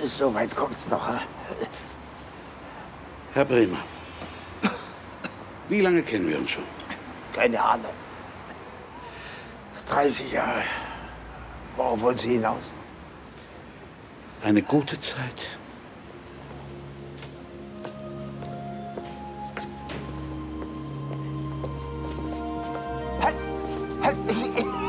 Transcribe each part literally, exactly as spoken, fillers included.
So weit kommt's noch. Hm? Herr Bremer, wie lange kennen wir uns schon? Keine Ahnung. dreißig Jahre. Worauf wollen Sie hinaus? Eine gute Zeit. Halt! Halt! Ich,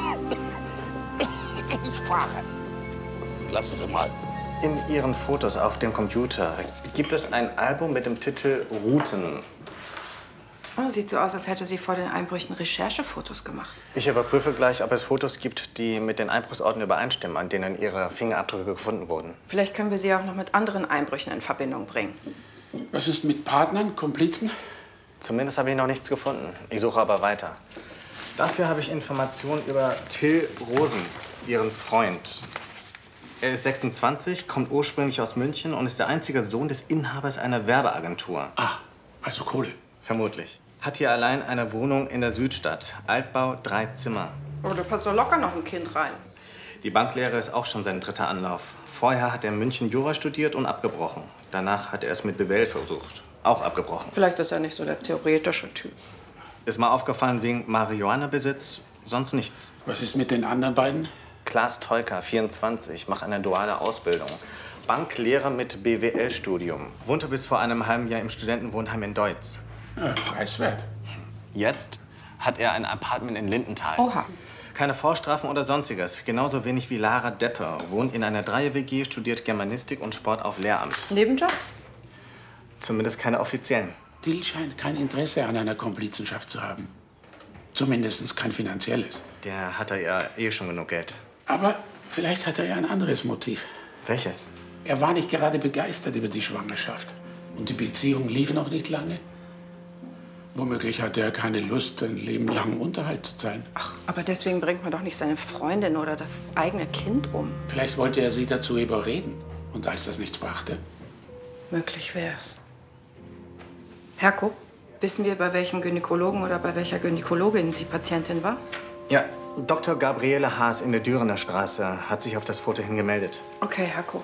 ich, ich fahre. Lassen Sie mal. In Ihren Fotos auf dem Computer gibt es ein Album mit dem Titel Routen. Oh, sieht so aus, als hätte sie vor den Einbrüchen Recherchefotos gemacht. Ich überprüfe gleich, ob es Fotos gibt, die mit den Einbruchsorten übereinstimmen, an denen Ihre Fingerabdrücke gefunden wurden. Vielleicht können wir sie auch noch mit anderen Einbrüchen in Verbindung bringen. Was ist mit Partnern, Komplizen? Zumindest habe ich noch nichts gefunden. Ich suche aber weiter. Dafür habe ich Informationen über Till Rosen, Ihren Freund. Er ist sechsundzwanzig, kommt ursprünglich aus München und ist der einzige Sohn des Inhabers einer Werbeagentur. Ah, also Kohle. Vermutlich. Hat hier allein eine Wohnung in der Südstadt. Altbau, drei Zimmer. Oh, da passt doch locker noch ein Kind rein. Die Banklehre ist auch schon sein dritter Anlauf. Vorher hat er in München Jura studiert und abgebrochen. Danach hat er es mit B W L versucht. Auch abgebrochen. Vielleicht ist er nicht so der theoretische Typ. Ist mal aufgefallen wegen Marihuana-Besitz, sonst nichts. Was ist mit den anderen beiden? Klaas Teuker, vierundzwanzig, macht eine duale Ausbildung. Banklehrer mit B W L-Studium. Wohnte bis vor einem halben Jahr im Studentenwohnheim in Deutz. Ja, preiswert. Jetzt hat er ein Apartment in Lindenthal. Oha. Keine Vorstrafen oder sonstiges. Genauso wenig wie Lara Deppe. Wohnt in einer Dreier-W G, studiert Germanistik und Sport auf Lehramt. Nebenjobs? Zumindest keine offiziellen. Dill scheint kein Interesse an einer Komplizenschaft zu haben. Zumindest kein finanzielles. Der hat er ja eh schon genug Geld. Aber vielleicht hat er ja ein anderes Motiv. Welches? Er war nicht gerade begeistert über die Schwangerschaft. Und die Beziehung lief noch nicht lange. Womöglich hat er keine Lust, einen lebenlangen Unterhalt zu zahlen. Ach, aber deswegen bringt man doch nicht seine Freundin oder das eigene Kind um. Vielleicht wollte er sie dazu überreden. Und als das nichts brachte? Möglich wär's. Herko, wissen wir, bei welchem Gynäkologen oder bei welcher Gynäkologin sie Patientin war? Ja, Doktor Gabriele Haas in der Dürener Straße hat sich auf das Foto hingemeldet. Okay, Herko.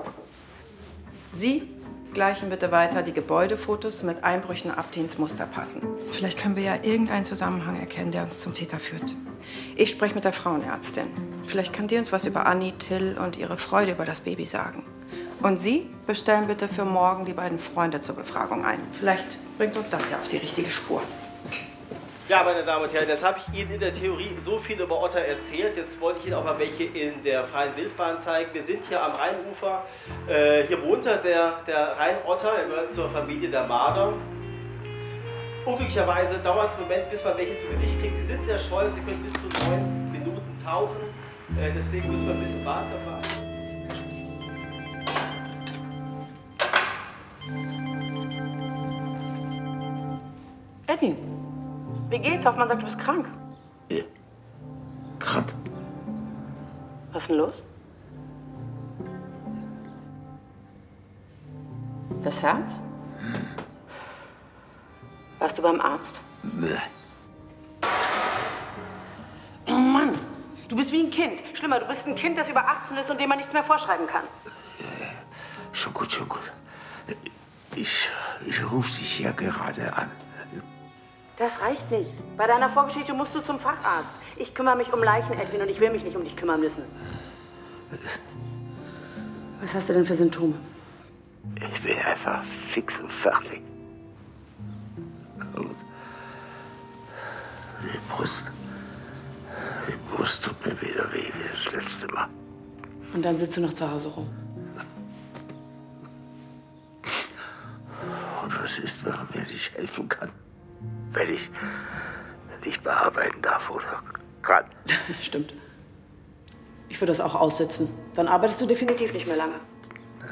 Sie gleichen bitte weiter die Gebäudefotos mit Einbrüchen ab, die ins Muster passen. Vielleicht können wir ja irgendeinen Zusammenhang erkennen, der uns zum Täter führt. Ich spreche mit der Frauenärztin. Vielleicht kann die uns was über Anni, Till und ihre Freude über das Baby sagen. Und Sie bestellen bitte für morgen die beiden Freunde zur Befragung ein. Vielleicht bringt uns das ja auf die richtige Spur. Ja, meine Damen und Herren, jetzt habe ich Ihnen in der Theorie so viel über Otter erzählt. Jetzt wollte ich Ihnen auch mal welche in der freien Wildbahn zeigen. Wir sind hier am Rheinufer. Äh, hier wohnt der, der Rheinotter. Er gehört zur Familie der Marder. Unglücklicherweise dauert es einen Moment, bis man welche zu Gesicht kriegt. Sie sind sehr scheu und Sie können bis zu neun Minuten tauchen. Äh, deswegen müssen wir ein bisschen warten. Edwin, wie geht's? Hoffmann sagt, du bist krank. Ja. Krank? Was ist denn los? Das Herz? Hm. Warst du beim Arzt? Nein. Oh Mann, du bist wie ein Kind. Schlimmer, du bist ein Kind, das über achtzehn ist und dem man nichts mehr vorschreiben kann. Ja, schon gut, schon gut. Ich, ich rufe dich ja gerade an. Das reicht nicht. Bei deiner Vorgeschichte musst du zum Facharzt. Ich kümmere mich um Leichen, Edwin, und ich will mich nicht um dich kümmern müssen. Was hast du denn für Symptome? Ich bin einfach fix und fertig. Und die Brust, die Brust tut mir wieder weh wie das letzte Mal. Und dann sitzt du noch zu Hause rum. Und was ist, wenn man mir nicht helfen kann? Wenn ich nicht mehr arbeiten darf oder kann. Stimmt. Ich würde das auch aussitzen. Dann arbeitest du definitiv nicht mehr lange.